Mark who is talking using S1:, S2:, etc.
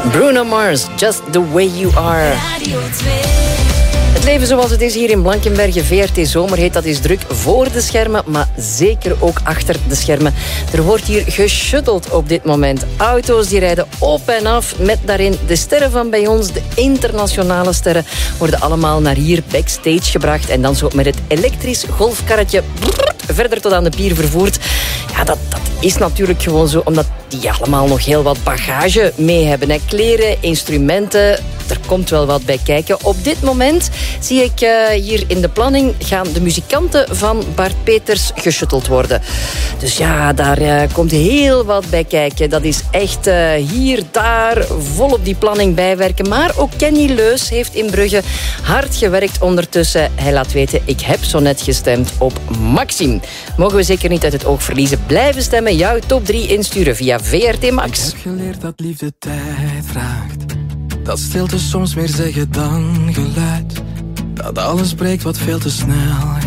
S1: Bruno Mars, Just the Way You Are. Het leven zoals het is hier in Blankenberge, VRT Zomer heet, dat is druk voor de schermen, maar zeker ook achter de schermen. Er wordt hier geshutteld op dit moment. Auto's die rijden op en af met daarin de sterren van bij ons, de internationale sterren, worden allemaal naar hier backstage gebracht en dan zo met het elektrisch golfkarretje verder tot aan de pier vervoerd. Ja, dat is natuurlijk gewoon zo, omdat die allemaal nog heel wat bagage mee hebben. Hè. Kleren, instrumenten, er komt wel wat bij kijken. Op dit moment zie ik hier in de planning gaan de muzikanten van Bart Peters geshutteld worden. Dus ja, daar komt heel wat bij kijken. Dat is echt hier, daar, volop die planning bijwerken. Maar ook Kenny Leus heeft in Brugge hard gewerkt ondertussen. Hij laat weten, ik heb zo net gestemd op Maxime. Mogen we zeker niet uit het oog verliezen. Blijven stemmen, jouw top 3 insturen via VRT Max.
S2: Ik heb geleerd dat liefde tijd vraagt. Dat stilte soms meer zeggen dan geluid. Dat alles breekt wat veel te snel